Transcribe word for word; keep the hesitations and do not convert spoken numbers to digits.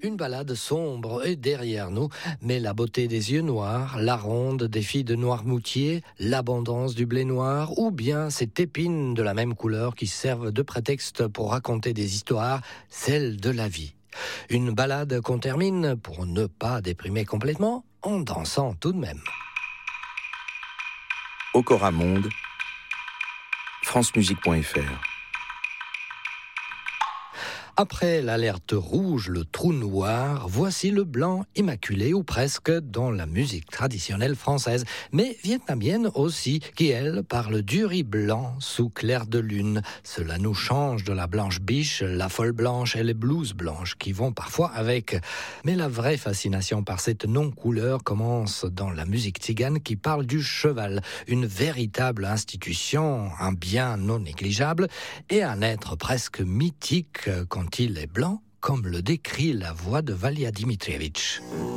Une balade sombre est derrière nous, mais la beauté des yeux noirs, la ronde des filles de Noirmoutier, l'abondance du blé noir, ou bien cette épine de la même couleur qui servent de prétexte pour raconter des histoires, celles de la vie. Une balade qu'on termine, pour ne pas déprimer complètement, en dansant tout de même. Okora Monde, francemusique point f r. Après l'alerte rouge, le trou noir, voici le blanc immaculé, ou presque, dans la musique traditionnelle française, mais vietnamienne aussi, qui, elle, parle du riz blanc sous clair de lune. Cela nous change de la blanche biche, la folle blanche et les blouses blanches qui vont parfois avec. Mais la vraie fascination par cette non-couleur commence dans la musique tzigane qui parle du cheval, une véritable institution, un bien non négligeable et un être presque mythique quand il est blanc, comme le décrit la voix de Valia Dimitrievitch.